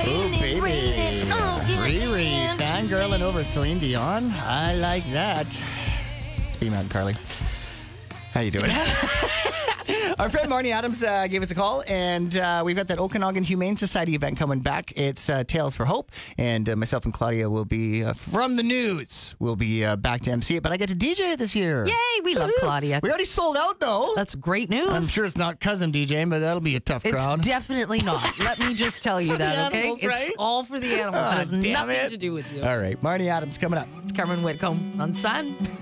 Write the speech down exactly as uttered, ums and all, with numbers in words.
Oh, baby. Riri, fangirling over Celine Dion. I like that. It's B-Man and Carly. How you doing? Our friend Marnie Adams uh, gave us a call, and uh, we've got that Okanagan Humane Society event coming back. It's uh, Tales for Hope, and uh, myself and Claudia will be uh, from the news. We'll be uh, back to M C it, but I get to D J it this year. Yay, we love Claudia. We already sold out, though. That's great news. I'm sure it's not cousin DJing, but that'll be a tough It's crowd. definitely not. Let me just tell you For the that, okay? animals, right? It's all for the animals. Ah, it has damn nothing it. to do with you. All right, Marnie Adams coming up. It's Carmen Whitcomb on Sun.